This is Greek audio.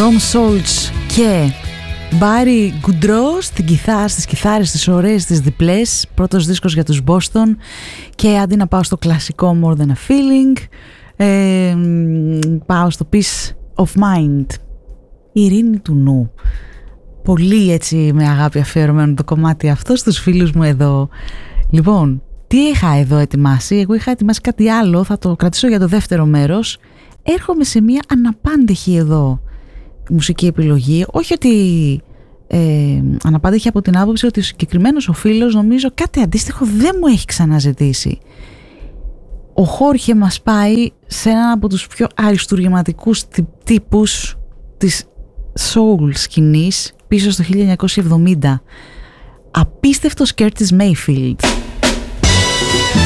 Tom Scholz και Barry Goudreau στις κιθάρες, τις ωραίες, τις διπλές. Πρώτος δίσκος για τους Boston. Και αντί να πάω στο κλασικό More Than a Feeling, πάω στο Peace of Mind, η ειρήνη του νου. Πολύ έτσι με αγάπη αφιερωμένο το κομμάτι αυτό στους φίλους μου εδώ. Λοιπόν, τι είχα εδώ ετοιμάσει? Εγώ είχα ετοιμάσει κάτι άλλο, θα το κρατήσω για το δεύτερο μέρος. Έρχομαι σε μια αναπάντεχη εδώ μουσική επιλογή. Όχι ότι αναπάντεχη από την άποψη ότι ο συγκεκριμένος ο φίλος, νομίζω κάτι αντίστοιχο δεν μου έχει ξαναζητήσει. Ο Χόρχε μας πάει σε έναν από τους πιο αριστουργηματικούς τύπους της soul σκηνής πίσω στο 1970. Απίστευτος Curtis Mayfield.